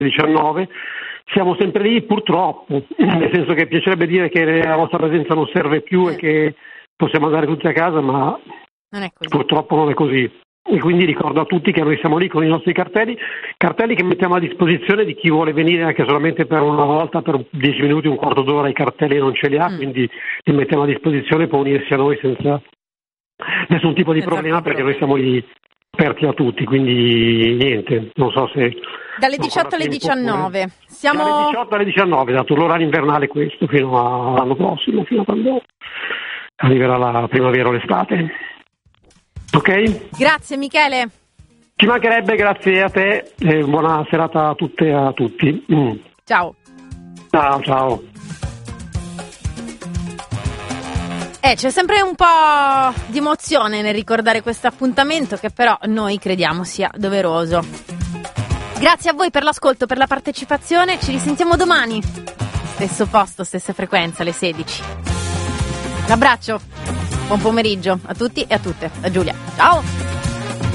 19. Siamo sempre lì purtroppo, nel senso che piacerebbe dire che la vostra presenza non serve più e che possiamo andare tutti a casa, ma non è così. Purtroppo non è così. E quindi ricordo a tutti che noi siamo lì con i nostri cartelli che mettiamo a disposizione di chi vuole venire anche solamente per una volta, per 10 minuti, un quarto d'ora. I cartelli non ce li ha, quindi li mettiamo a disposizione, può unirsi a noi senza nessun tipo di problema, perché noi siamo lì aperti a tutti, quindi niente, non so se... Dalle 18 alle 19. Siamo... Dalle 18 alle 19, dato l'orario invernale questo, fino all'anno prossimo, fino a quando arriverà la primavera o l'estate. Ok? Grazie Michele. Ci mancherebbe, grazie a te e buona serata a tutte e a tutti. Ciao. Ciao. C'è sempre un po' di emozione nel ricordare questo appuntamento, che però noi crediamo sia doveroso. Grazie a voi per l'ascolto, per la partecipazione. Ci risentiamo domani. Stesso posto, stessa frequenza, alle 16. Un abbraccio. Buon pomeriggio a tutti e a tutte. Da Giulia. Ciao!